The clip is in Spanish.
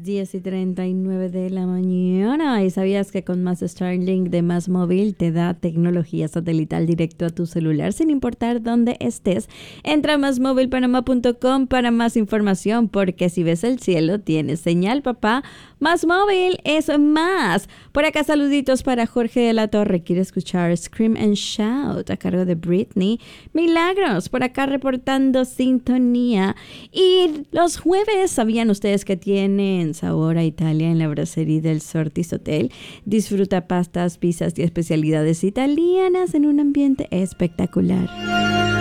10:39 de la mañana. ¿Y sabías que con Más Starlink de Más Móvil te da tecnología satelital directo a tu celular sin importar dónde estés? Entra a másmóvilpanamá.com para más información, porque si ves el cielo tienes señal, papá. Más Móvil es más. Por acá saluditos para Jorge de la Torre. Quiere escuchar Scream and Shout a cargo de Britney. Milagros por acá reportando sintonía. Y los jueves, ¿sabían ustedes que tienen sabor a Italia en la Brasserie del Sortis Hotel? Disfruta pastas, pizzas y especialidades italianas en un ambiente espectacular.